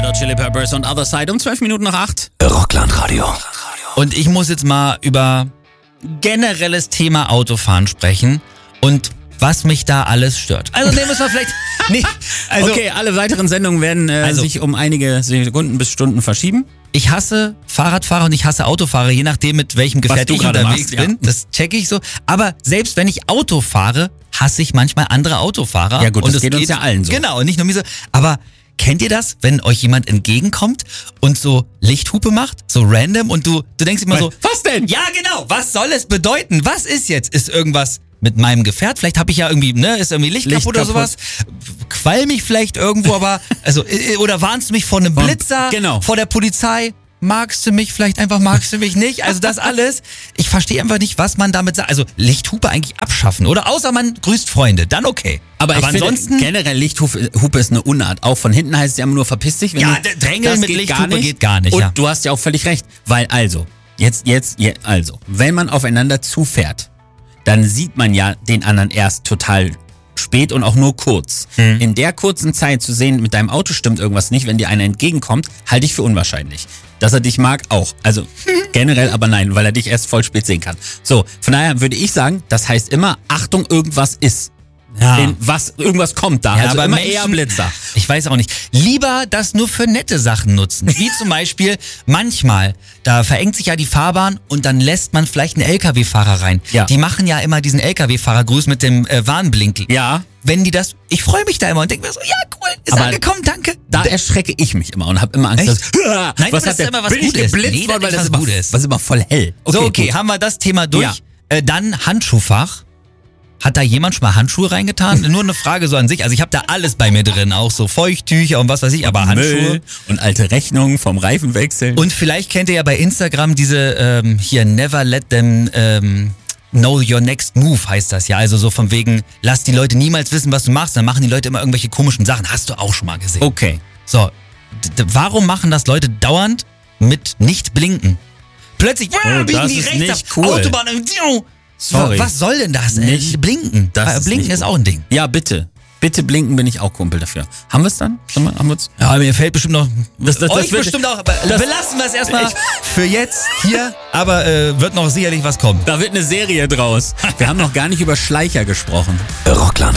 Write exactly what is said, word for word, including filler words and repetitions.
Red Hot Chili Peppers und Other Side um zwölf Minuten nach acht. Rockland-Radio. Und ich muss jetzt mal über generelles Thema Autofahren sprechen und was mich da alles stört. Also nehmen wir es mal vielleicht... Nee, also, Okay, alle weiteren Sendungen werden äh, Also- sich um einige Sekunden bis Stunden verschieben. ich hasse Fahrradfahrer und ich hasse Autofahrer, je nachdem mit welchem Gefährt du ich gerade unterwegs machst, ja. bin. Das checke ich so. Aber selbst wenn ich Auto fahre, hasse ich manchmal andere Autofahrer. Ja gut, und das es geht uns ja allen so. Genau, und nicht nur mir so. Aber kennt ihr das, wenn euch jemand entgegenkommt und so Lichthupe macht, so random und du, du denkst immer so, Was denn? ja genau, was soll es bedeuten? Was ist jetzt? Ist irgendwas mit meinem Gefährt? Vielleicht habe ich ja irgendwie, ne, ist irgendwie Licht, Licht kaputt oder kaputt. sowas. Qualm ich vielleicht irgendwo, aber, also, äh, oder warnst du mich vor einem Von- Blitzer, genau. vor der Polizei? Magst du mich vielleicht einfach, magst du mich nicht? Also das alles, ich verstehe einfach nicht, was man damit sagt. Also Lichthupe eigentlich abschaffen, oder? Außer man grüßt Freunde, dann okay. Aber, ich ansonsten... finde, generell Lichthupe Hupe ist eine Unart. Auch von hinten heißt es ja immer nur verpiss dich. Wenn Ja, du, d- drängeln das mit geht Lichthupe gar nicht. geht gar nicht, Und ja. du hast ja auch völlig recht. Weil also, jetzt, jetzt, je- also, wenn man aufeinander zufährt, dann sieht man ja den anderen erst total spät und auch nur kurz. Hm. In der kurzen Zeit zu sehen, mit deinem Auto stimmt irgendwas nicht, wenn dir einer entgegenkommt, halte ich für unwahrscheinlich. Dass er dich mag, auch. Also generell aber nein, weil er dich erst voll spät sehen kann. So, von daher würde ich sagen, das heißt immer, Achtung, irgendwas ist. Ja. In was, irgendwas kommt da. Ja, also aber immer Menschen- eher Blitzer. Ich weiß auch nicht. Lieber das nur für nette Sachen nutzen. Wie zum Beispiel manchmal, da verengt sich ja die Fahrbahn und dann lässt man vielleicht einen L K W-Fahrer rein. Ja. Die machen ja immer diesen L K W-Fahrergruß mit dem äh, Warnblink. Ja, Wenn die das, ich freue mich da immer und denke mir so, ja cool, ist Aber angekommen, danke. da erschrecke ich mich immer und habe immer Angst, Echt? dass ah, Nein, was das hat ist der, immer was bin ich Gutes. geblitzt Nee, worden, weil das das ist immer, was Gutes. was immer voll hell. so, okay, gut. haben wir das Thema durch. Ja. Äh, dann Handschuhfach. Hat da jemand schon mal Handschuhe reingetan? Nur eine Frage so an sich. Also ich habe da alles bei mir drin, auch so Feuchttücher und was weiß ich, aber Handschuhe. Müll und alte Rechnungen vom Reifenwechseln. Und vielleicht kennt ihr ja bei Instagram diese ähm, hier Never Let Them ähm, Know Your Next Move heißt das ja. Also so von wegen, lass die Leute niemals wissen, was du machst. Dann machen die Leute immer irgendwelche komischen Sachen. Hast du auch schon mal gesehen. okay. So, d- d- warum machen das Leute dauernd mit nicht blinken? Plötzlich Oh, biegen das die ist rechts nicht ab, cool. Autobahn. und- Sorry. Was soll denn das? Nicht- Äh, blinken. das Äh, ist blinken nicht ist gut. auch ein Ding. Ja, bitte. Bitte blinken, bin ich auch Kumpel dafür. Haben wir es dann? Haben wir, haben wir's? Ja, mir fällt bestimmt noch. Das- das- das euch wird- bestimmt auch. Aber das- belassen wir es erstmal Ich- für jetzt hier. Aber äh, wird noch sicherlich was kommen. Da wird eine Serie draus. Wir haben noch gar nicht über Schleicher gesprochen. Rockland.